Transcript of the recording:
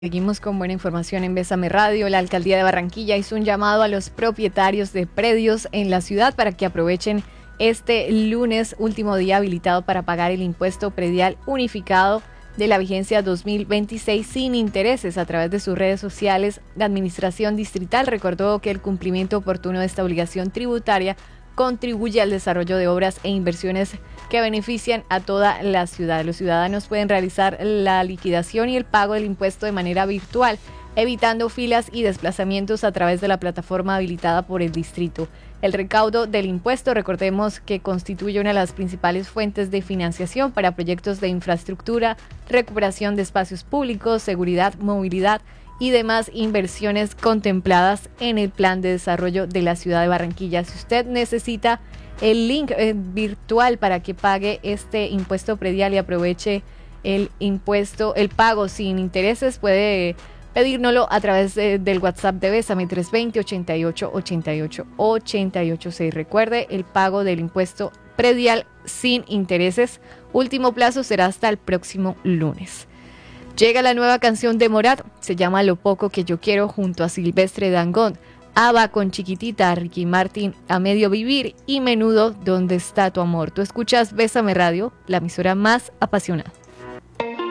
Seguimos con buena información en Bésame Radio. La alcaldía de Barranquilla hizo un llamado a los propietarios de predios en la ciudad para que aprovechen este lunes, último día habilitado para pagar el impuesto predial unificado de la vigencia 2026 sin intereses. A través de sus redes sociales, la administración distrital recordó que el cumplimiento oportuno de esta obligación tributaria contribuye al desarrollo de obras e inversiones que benefician a toda la ciudad. Los ciudadanos pueden realizar la liquidación y el pago del impuesto de manera virtual, evitando filas y desplazamientos a través de la plataforma habilitada por el distrito. El recaudo del impuesto, recordemos que constituye una de las principales fuentes de financiación para proyectos de infraestructura, recuperación de espacios públicos, seguridad, movilidad y demás inversiones contempladas en el plan de desarrollo de la ciudad de Barranquilla. Si usted necesita el link virtual para que pague este impuesto predial y aproveche el pago sin intereses, puede pedírnoslo a través del WhatsApp de Bésame 320-88-88-886. Recuerde, el pago del impuesto predial sin intereses. Último plazo será hasta el próximo lunes. Llega la nueva canción de Morat, se llama Lo Poco Que Yo Quiero, junto a Silvestre Dangond, Ava con Chiquitita, Ricky Martin, A Medio Vivir y Menudo, ¿Dónde Está Tu Amor? Tú escuchas Bésame Radio, la emisora más apasionada.